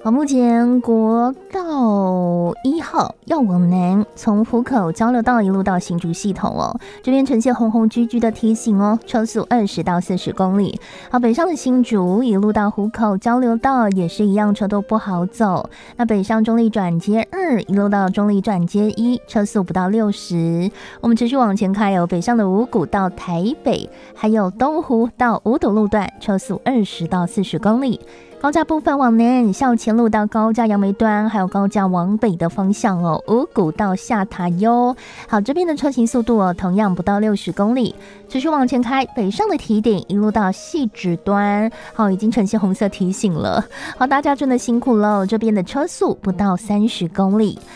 好，目前国道1号要往南，从湖口交流道一路到新竹系统哦，这边呈现红红居居的提醒哦，车速20到40公里。好，北上的新竹一路到湖口交流道也是一样，车都不好走。那北上中立转接2一路到中立转接1，车速不到60。我们持续往前开哦，北上的五股到台北，还有东湖到五堵路段，车速20到40公里。高架部分往南，校前路到高架杨梅端，还有高架往北的方向哦，五股到下塔哟。好，这边的车行速度哦，同样不到60公里。持续往前开，北上的提点一路到汐止端，好，已经呈现红色提醒了。好，大家真的辛苦了，这边的车速不到30公里。